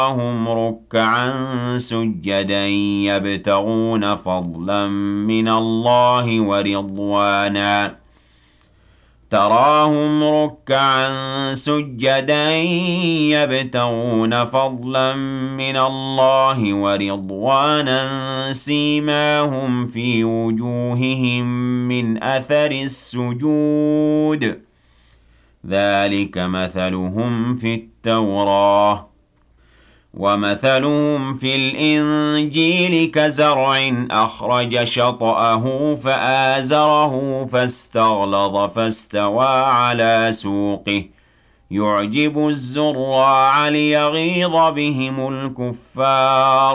هم ركعا سجدا يبتغون فضلا من الله ورضوانا تراهم ركعا سجدا يبتغون فضلا من الله ورضوانا سيماهم في وجوههم من أثر السجود ذلك مثلهم في التوراة ومثلهم في الإنجيل كزرع أخرج شطأه فآزره فاستغلظ فاستوى على سوقه يعجب الزراع ليغيظ بهم الكفار